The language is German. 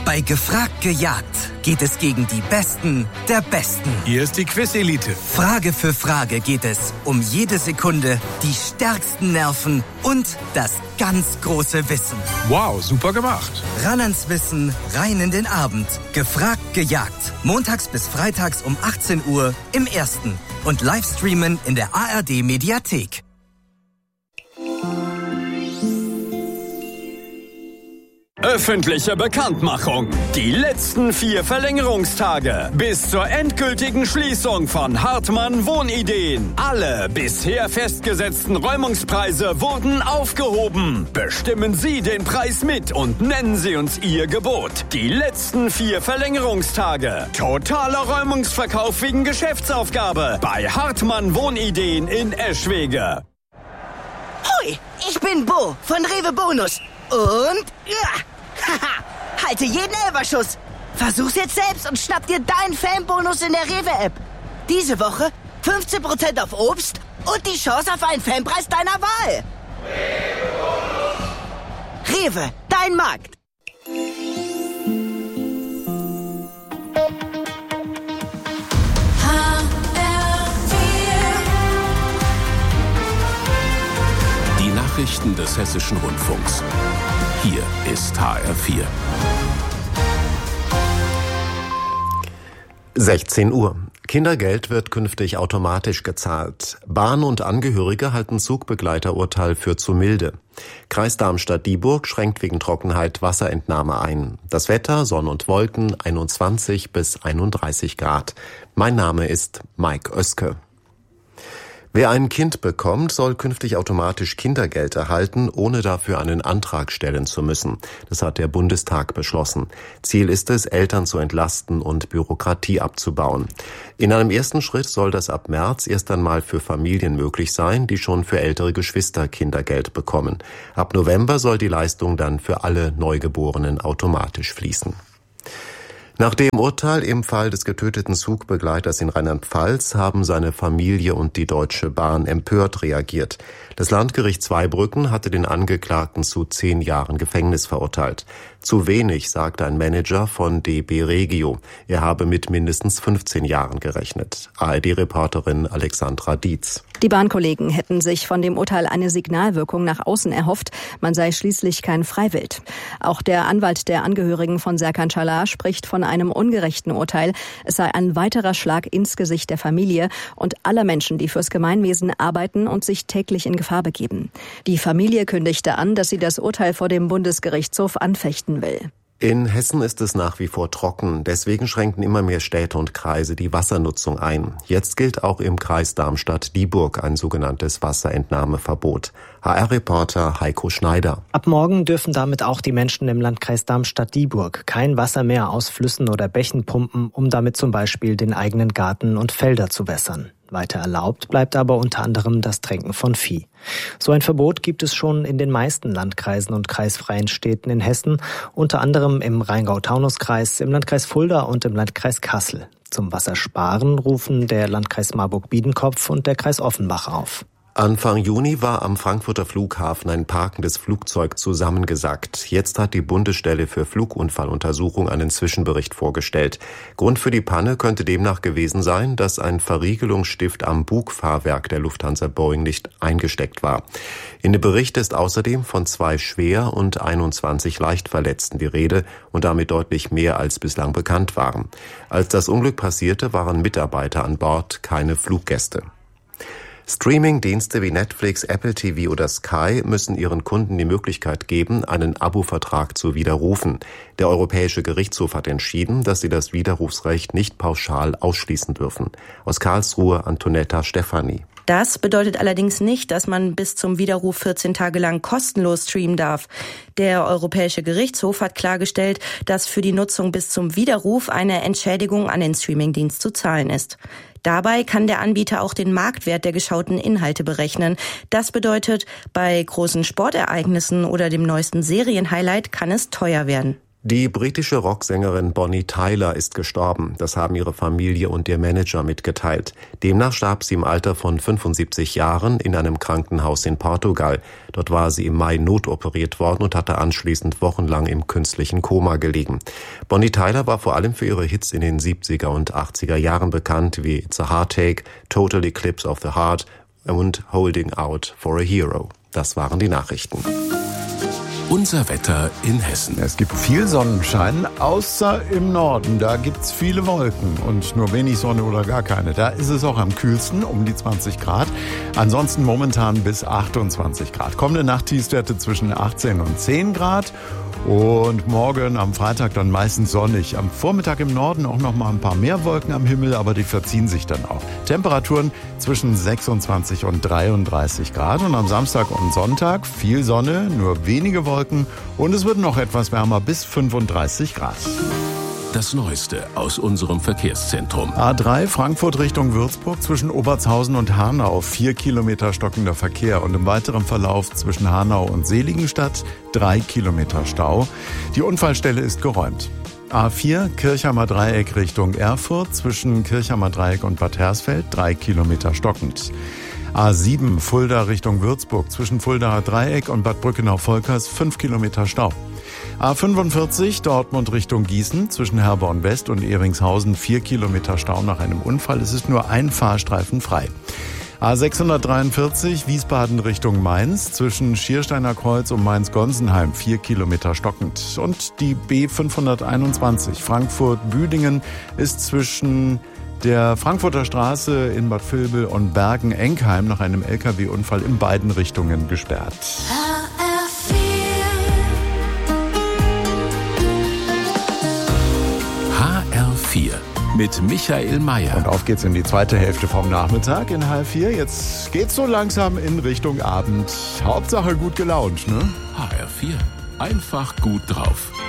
Bei Gefragt gejagt geht es gegen die Besten der Besten. Hier ist die Quiz-Elite. Frage für Frage geht es um jede Sekunde, die stärksten Nerven und das ganz große Wissen. Wow, super gemacht. Ran ans Wissen, rein in den Abend. Gefragt gejagt. Montags bis freitags um 18 Uhr im Ersten. Und Livestreamen in der ARD-Mediathek. Öffentliche Bekanntmachung. Die letzten 4 Verlängerungstage bis zur endgültigen Schließung von Hartmann Wohnideen. Alle bisher festgesetzten Räumungspreise wurden aufgehoben. Bestimmen Sie den Preis mit und nennen Sie uns Ihr Gebot. Die letzten 4 Verlängerungstage. Totaler Räumungsverkauf wegen Geschäftsaufgabe bei Hartmann Wohnideen in Eschwege. Hoi, ich bin Bo von Rewe Bonus. Und, halte jeden Elferschuss. Versuch's jetzt selbst und schnapp dir deinen Fanbonus in der Rewe-App. Diese Woche 15% auf Obst und die Chance auf einen Fanpreis deiner Wahl. Rewe, dein Markt. Die Nachrichten des Hessischen Rundfunks. Hier ist HR4. 16 Uhr. Kindergeld wird künftig automatisch gezahlt. Bahn und Angehörige halten Zugbegleiterurteil für zu milde. Kreis Darmstadt-Dieburg schränkt wegen Trockenheit Wasserentnahme ein. Das Wetter, Sonne und Wolken, 21 bis 31 Grad. Mein Name ist Mike Oeske. Wer ein Kind bekommt, soll künftig automatisch Kindergeld erhalten, ohne dafür einen Antrag stellen zu müssen. Das hat der Bundestag beschlossen. Ziel ist es, Eltern zu entlasten und Bürokratie abzubauen. In einem ersten Schritt soll das ab März erst einmal für Familien möglich sein, die schon für ältere Geschwister Kindergeld bekommen. Ab November soll die Leistung dann für alle Neugeborenen automatisch fließen. Nach dem Urteil im Fall des getöteten Zugbegleiters in Rheinland-Pfalz haben seine Familie und die Deutsche Bahn empört reagiert. Das Landgericht Zweibrücken hatte den Angeklagten zu 10 Jahren Gefängnis verurteilt. Zu wenig, sagte ein Manager von DB Regio. Er habe mit mindestens 15 Jahren gerechnet. ARD-Reporterin Alexandra Dietz. Die Bahnkollegen hätten sich von dem Urteil eine Signalwirkung nach außen erhofft. Man sei schließlich kein Freiwild. Auch der Anwalt der Angehörigen von Serkan Çalar spricht von einem ungerechten Urteil. Es sei ein weiterer Schlag ins Gesicht der Familie und aller Menschen, die fürs Gemeinwesen arbeiten und sich täglich in Gefahr begeben. Die Familie kündigte an, dass sie das Urteil vor dem Bundesgerichtshof anfechten will. In Hessen ist es nach wie vor trocken. Deswegen schränken immer mehr Städte und Kreise die Wassernutzung ein. Jetzt gilt auch im Kreis Darmstadt-Dieburg ein sogenanntes Wasserentnahmeverbot. HR-Reporter Heiko Schneider. Ab morgen dürfen damit auch die Menschen im Landkreis Darmstadt-Dieburg kein Wasser mehr aus Flüssen oder Bächen pumpen, um damit zum Beispiel den eigenen Garten und Felder zu wässern. Weiter erlaubt bleibt aber unter anderem das Tränken von Vieh. So ein Verbot gibt es schon in den meisten Landkreisen und kreisfreien Städten in Hessen, unter anderem im Rheingau-Taunus-Kreis, im Landkreis Fulda und im Landkreis Kassel. Zum Wassersparen rufen der Landkreis Marburg-Biedenkopf und der Kreis Offenbach auf. Anfang Juni war am Frankfurter Flughafen ein parkendes Flugzeug zusammengesackt. Jetzt hat die Bundesstelle für Flugunfalluntersuchung einen Zwischenbericht vorgestellt. Grund für die Panne könnte demnach gewesen sein, dass ein Verriegelungsstift am Bugfahrwerk der Lufthansa Boeing nicht eingesteckt war. In dem Bericht ist außerdem von 2 schwer und 21 Leichtverletzten die Rede und damit deutlich mehr als bislang bekannt waren. Als das Unglück passierte, waren Mitarbeiter an Bord, keine Fluggäste. Streaming-Dienste wie Netflix, Apple TV oder Sky müssen ihren Kunden die Möglichkeit geben, einen Abo-Vertrag zu widerrufen. Der Europäische Gerichtshof hat entschieden, dass sie das Widerrufsrecht nicht pauschal ausschließen dürfen. Aus Karlsruhe Antonetta Stefani. Das bedeutet allerdings nicht, dass man bis zum Widerruf 14 Tage lang kostenlos streamen darf. Der Europäische Gerichtshof hat klargestellt, dass für die Nutzung bis zum Widerruf eine Entschädigung an den Streamingdienst zu zahlen ist. Dabei kann der Anbieter auch den Marktwert der geschauten Inhalte berechnen. Das bedeutet, bei großen Sportereignissen oder dem neuesten Serienhighlight kann es teuer werden. Die britische Rocksängerin Bonnie Tyler ist gestorben. Das haben ihre Familie und ihr Manager mitgeteilt. Demnach starb sie im Alter von 75 Jahren in einem Krankenhaus in Portugal. Dort war sie im Mai notoperiert worden und hatte anschließend wochenlang im künstlichen Koma gelegen. Bonnie Tyler war vor allem für ihre Hits in den 70er und 80er Jahren bekannt, wie It's a Heartache, Total Eclipse of the Heart und Holding Out for a Hero. Das waren die Nachrichten. Unser Wetter in Hessen. Es gibt viel Sonnenschein, außer im Norden. Da gibt's viele Wolken und nur wenig Sonne oder gar keine. Da ist es auch am kühlsten, um die 20 Grad. Ansonsten momentan bis 28 Grad. Kommende Nacht Tiefstwerte zwischen 18 und 10 Grad. Und morgen am Freitag dann meistens sonnig. Am Vormittag im Norden auch noch mal ein paar mehr Wolken am Himmel, aber die verziehen sich dann auch. Temperaturen zwischen 26 und 33 Grad. Und am Samstag und Sonntag viel Sonne, nur wenige Wolken. Und es wird noch etwas wärmer bis 35 Grad. Das Neueste aus unserem Verkehrszentrum. A3 Frankfurt Richtung Würzburg zwischen Obertshausen und Hanau 4 Kilometer stockender Verkehr und im weiteren Verlauf zwischen Hanau und Seligenstadt 3 Kilometer Stau. Die Unfallstelle ist geräumt. A4 Kirchheimer Dreieck Richtung Erfurt zwischen Kirchheimer Dreieck und Bad Hersfeld 3 Kilometer stockend. A7 Fulda Richtung Würzburg zwischen Fuldaer Dreieck und Bad Brückenau-Volkers 5 Kilometer Stau. A45 Dortmund Richtung Gießen zwischen Herborn West und Ehringshausen 4 Kilometer Stau nach einem Unfall. Es ist nur ein Fahrstreifen frei. A643 Wiesbaden Richtung Mainz zwischen Schiersteiner Kreuz und Mainz-Gonsenheim 4 Kilometer stockend. Und die B521 Frankfurt-Büdingen ist zwischen der Frankfurter Straße in Bad Vilbel und Bergen-Enkheim nach einem LKW-Unfall in beiden Richtungen gesperrt. HR4 mit Michael Mayer. Und auf geht's in die zweite Hälfte vom Nachmittag in HR4. Jetzt geht's so langsam in Richtung Abend. Hauptsache gut gelaunt, ne? HR4. Einfach gut drauf.